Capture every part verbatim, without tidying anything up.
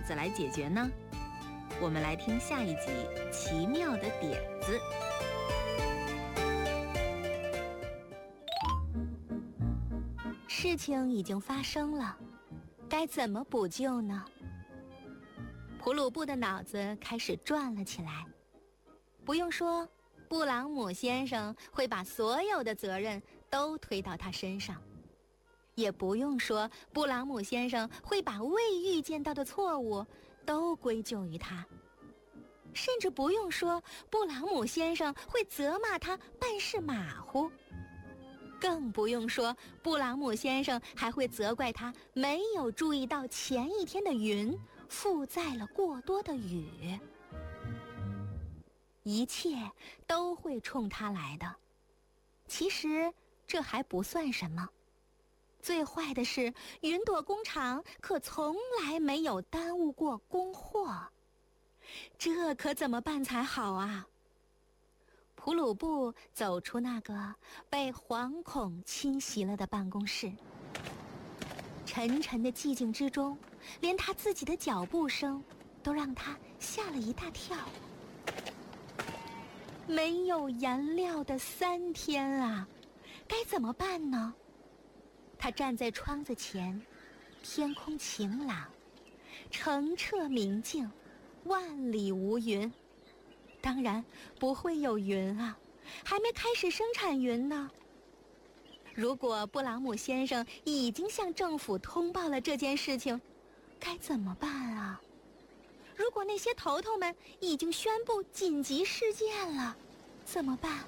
子来解决呢？我们来听下一集《奇妙的点子》。 事情已经发生了，该怎么补救呢？普鲁布的脑子开始转了起来。不用说，布朗姆先生会把所有的责任都推到他身上。也不用说，布朗姆先生会把未预见到的错误都归咎于他。甚至不用说，布朗姆先生会责骂他办事马虎。更不用说，布朗姆先生还会责怪他没有注意到前一天的云附载了过多的雨。一切都会冲他来的。其实这还不算什么，最坏的是云朵工厂可从来没有耽误过供货。这可怎么办才好啊？普鲁布走出那个被惶恐侵袭了的办公室，沉沉的寂静之中，连他自己的脚步声都让他吓了一大跳。没有颜料的三天啊，该怎么办呢？他站在窗子前，天空晴朗，澄澈明净，万里无云。当然不会有云啊，还没开始生产云呢。如果布朗姆先生已经向政府通报了这件事情，该怎么办啊？如果那些头头们已经宣布紧急事件了，怎么办？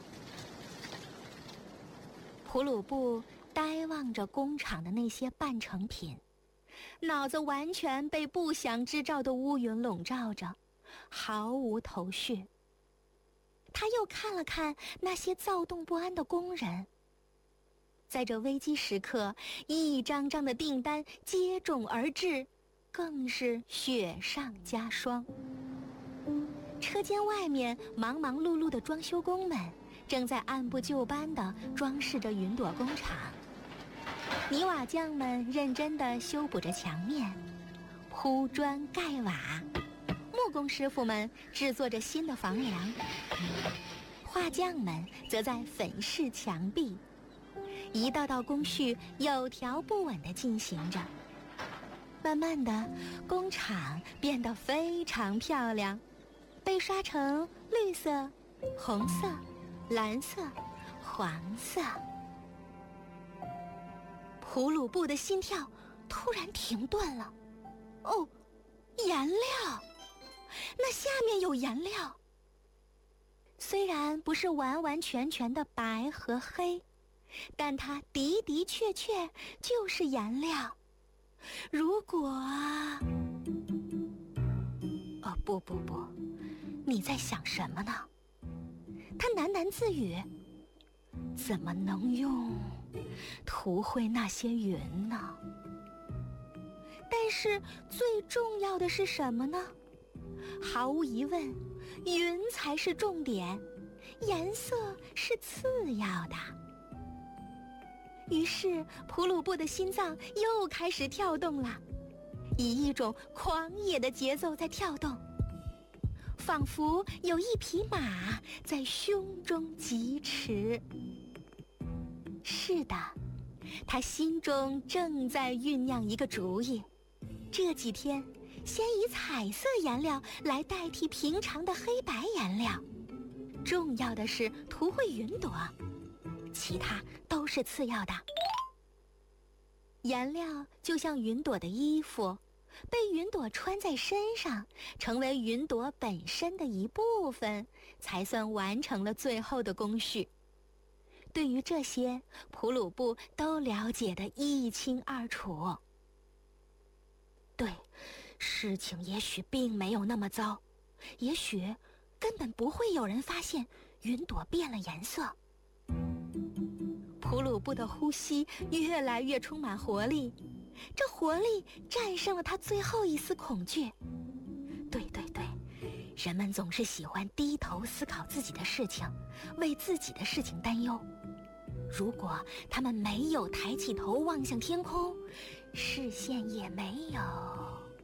普鲁布呆望着工厂的那些半成品，脑子完全被不祥之兆的乌云笼罩着，毫无头绪。他又看了看那些躁动不安的工人，在这危机时刻，一张张的订单接踵而至，更是雪上加霜。车间外面忙忙碌碌的装修工们正在按部就班地装饰着云朵工厂，泥瓦匠们认真地修补着墙面，铺砖盖瓦，木工师傅们制作着新的房梁，画匠们则在粉饰墙壁，一道道工序有条不紊地进行着。慢慢的，工厂变得非常漂亮，被刷成绿色、红色、蓝色、黄色。普鲁布的心跳突然停顿了。哦，颜料！那下面有颜料。虽然不是完完全全的白和黑，但它的的确确就是颜料。如果啊……哦，不不不，你在想什么呢？他喃喃自语，怎么能用涂绘那些云呢？但是最重要的是什么呢？毫无疑问，云才是重点，颜色是次要的。于是普鲁布的心脏又开始跳动了，以一种狂野的节奏在跳动，仿佛有一匹马在胸中疾驰。是的，他心中正在酝酿一个主意，这几天先以彩色颜料来代替平常的黑白颜料，重要的是涂绘云朵，其他都是次要的。颜料就像云朵的衣服，被云朵穿在身上，成为云朵本身的一部分，才算完成了最后的工序。对于这些，普鲁布都了解得一清二楚。对，事情也许并没有那么糟，也许根本不会有人发现云朵变了颜色。普鲁布的呼吸越来越充满活力，这活力战胜了他最后一丝恐惧。对对对，人们总是喜欢低头思考自己的事情，为自己的事情担忧。如果他们没有抬起头望向天空，视线也没有